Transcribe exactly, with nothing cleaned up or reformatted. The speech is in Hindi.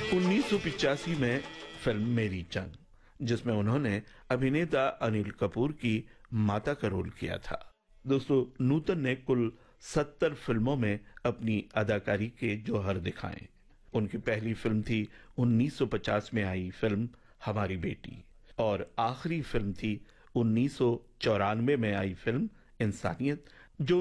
उन्नीस सौ पिचासी में फिल्म मेरी जंग, जिसमें उन्होंने अभिनेता अनिल कपूर की माता का रोल किया था। दोस्तों, नूतन ने कुल सत्तर फिल्मों में अपनी अदाकारी के जौहर दिखाए। उनकी पहली फिल्म थी उन्नीस सौ पचास में आई फिल्म हमारी बेटी, और आखिरी फिल्म थी उन्नीस सौ चौरानवे में आई फिल्म इंसानियत,